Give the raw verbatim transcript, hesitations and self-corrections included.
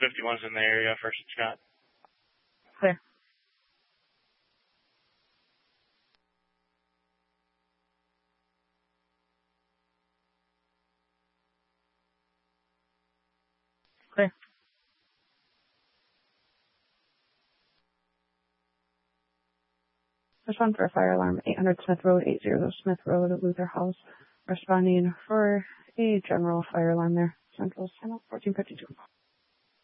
fifty-one's in the area, First and Scott. Clear. Clear. Respond for a fire alarm, eight hundred Smith Road, eight hundred Smith Road, Luther House. Responding for a general fire alarm there. Central, fourteen fifty-two.